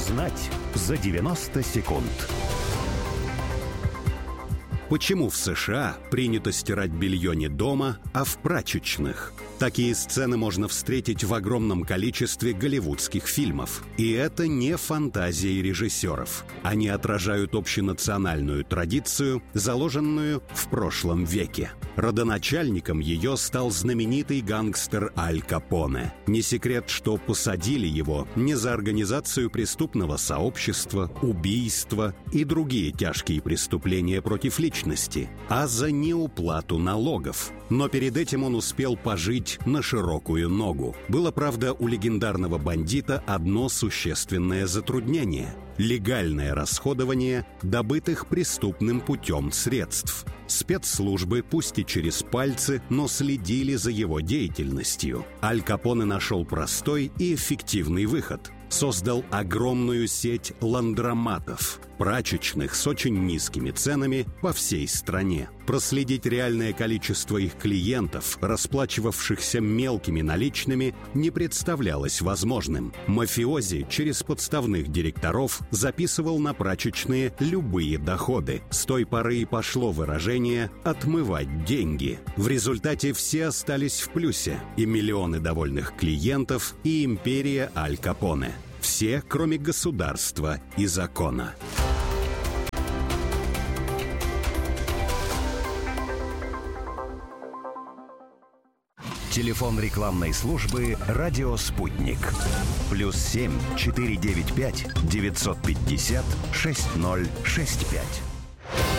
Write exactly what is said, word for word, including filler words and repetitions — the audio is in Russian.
Узнать за девяносто секунд. Почему в США принято стирать белье не дома, а в прачечных? Такие сцены можно встретить в огромном количестве голливудских фильмов. И это не фантазии режиссеров. Они отражают общенациональную традицию, заложенную в прошлом веке. Родоначальником ее стал знаменитый гангстер Аль Капоне. Не секрет, что посадили его не за организацию преступного сообщества, убийства и другие тяжкие преступления против личности, а за неуплату налогов. Но перед этим он успел пожить на широкую ногу. Было, правда, у легендарного бандита одно существенное затруднение – легальное расходование добытых преступным путем средств. Спецслужбы, пусть и через пальцы, но следили за его деятельностью. Аль Капоне нашел простой и эффективный выход. Создал огромную сеть ландроматов, прачечных с очень низкими ценами по всей стране. Проследить реальное количество их клиентов, расплачивавшихся мелкими наличными, не представлялось возможным. Мафиози через подставных директоров записывал на прачечные любые доходы. С той поры и пошло выражение «отмывать деньги». В результате все остались в плюсе. И миллионы довольных клиентов, и империя Аль Капоне. Все, кроме государства и закона. Телефон рекламной службы «Радио Спутник». Плюс семь четыре девять пять девятьсот пятьдесят шесть ноль шесть пять.